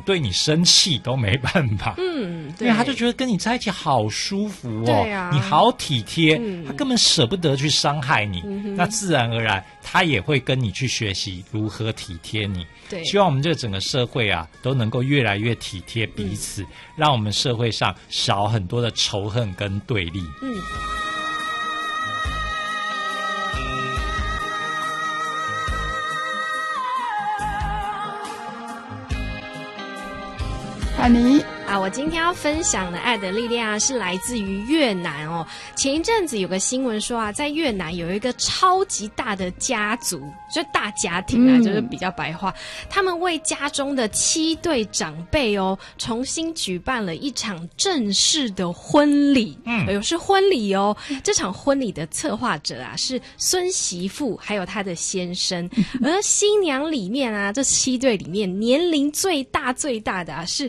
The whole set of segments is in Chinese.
对你生气都没办法。因为他就觉得跟你在一起好舒服哦， 对啊， 你好体贴，他根本舍不得去伤害你，那自然而然他也会跟你去学习如何体贴你。 对， 希望我们这个整个社会啊都能够越来越体贴彼此，让我们社会上少很多的仇恨跟对立。 安妮啊，我今天要分享的爱的力量啊，是来自于越南哦。前一阵子有个新闻说啊，在越南有一个超级大的家族，就大家庭啊，就是比较白话，他们为家中的7对长辈哦，重新举办了一场正式的婚礼。是婚礼哦。这场婚礼的策划者啊，是孙媳妇还有她的先生，而新娘里面啊，这7对里面年龄最大的啊，是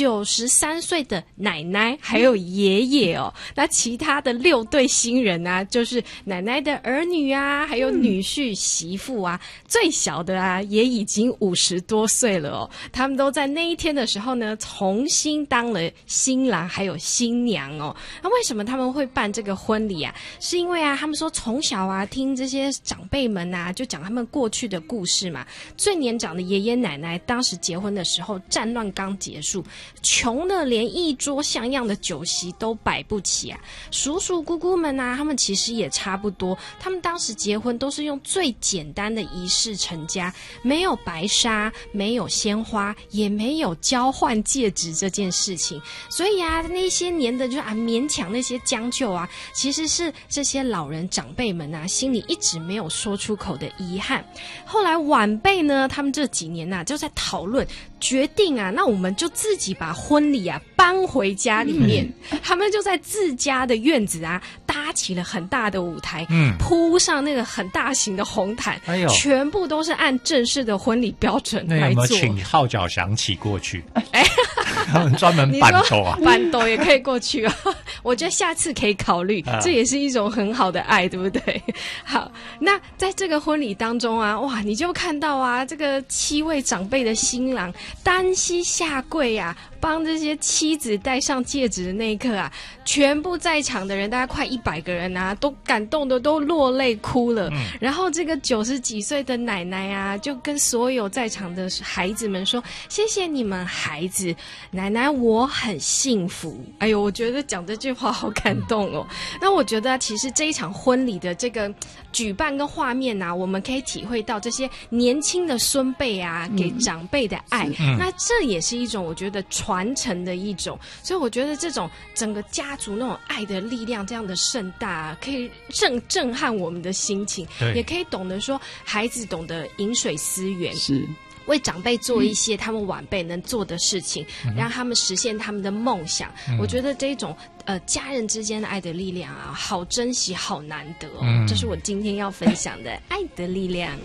93岁的奶奶还有爷爷哦。那其他的6对新人啊，就是奶奶的儿女啊，还有女婿媳妇啊，最小的啊也已经50多岁了哦。他们都在那一天的时候呢，重新当了新郎还有新娘哦。那为什么他们会办这个婚礼啊？是因为啊，他们说从小啊听这些长辈们啊，就讲他们过去的故事嘛。最年长的爷爷奶奶当时结婚的时候，战乱刚结束，穷的连一桌像样的酒席都摆不起啊。叔叔姑姑们啊，他们其实也差不多，他们当时结婚都是用最简单的仪式成家，没有白纱，没有鲜花，也没有交换戒指这件事情。所以啊，那些年的就勉强那些将就啊，其实是这些老人长辈们啊心里一直没有说出口的遗憾。后来晚辈呢，他们这几年啊就在讨论决定啊，那我们就自己把婚礼啊搬回家里面。他们就在自家的院子啊搭起了很大的舞台，铺上那个很大型的红毯，全部都是按正式的婚礼标准来做。那有没有请号角响起过去？他们专门板斗啊， 板斗也可以过去啊。我觉得下次可以考虑，这也是一种很好的爱，对不对？好，那在这个婚礼当中啊，哇，你就看到啊，这个7位长辈的新郎单膝下跪啊，帮这些妻子戴上戒指的那一刻啊，全部在场的人大概快100个人啊，都感动的都落泪哭了。然后这个90几岁的奶奶啊，就跟所有在场的孩子们说：“谢谢你们孩子，奶奶我很幸福。”哎呦，我觉得讲这句话好感动哦。那我觉得其实这一场婚礼的这个举办跟画面啊，我们可以体会到这些年轻的孙辈啊给长辈的爱。那这也是一种我觉得传承的一种，所以我觉得这种整个家族那种爱的力量这样的盛大啊，可以震撼我们的心情，也可以懂得说孩子懂得饮水思源， 是为长辈做一些他们晚辈能做的事情，让他们实现他们的梦想。我觉得这种家人之间的爱的力量啊，好珍惜好难得哦。这是我今天要分享的爱的力量。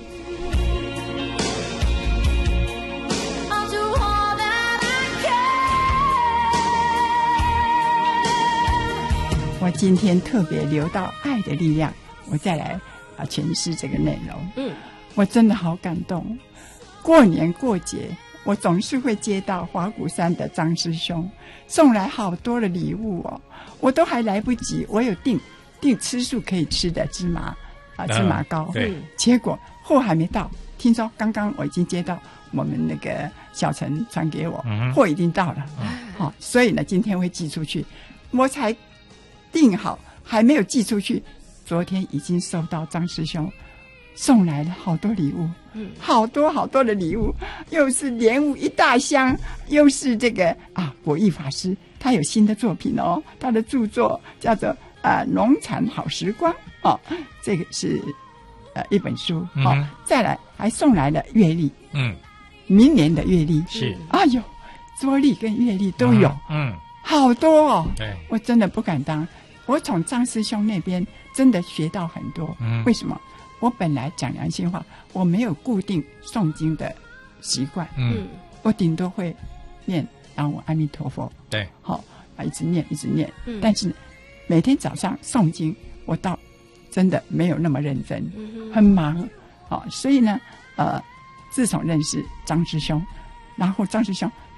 我今天特别留到爱的力量，我再来诠释这个内容。我真的好感动。过年过节，我总是会接到花鼓山的张师兄送来好多的礼物哦，我都还来不及，我有订吃素可以吃的芝麻糕，结果货还没到，听说刚刚我已经接到我们那个小陈传给我，货已经到了，所以呢今天会寄出去，我才订好还没有寄出去，昨天已经收到张师兄送来了好多礼物，好多好多的礼物，又是莲雾一大箱，又是这个果毅法师他有新的作品哦，他的著作叫做农产好时光哦，这个是一本书再来还送来了月历，明年的月历是呦桌历跟月历都有，好多哦， 对， 我真的不敢当。我从张师兄那边真的学到很多，为什么？我本来讲良心话，我没有固定诵经的习惯，我顶多会念南无阿弥陀佛， 对， 一直念，但是每天早上诵经，我倒真的没有那么认真，很忙，所以呢，自从认识张师兄，然后张师兄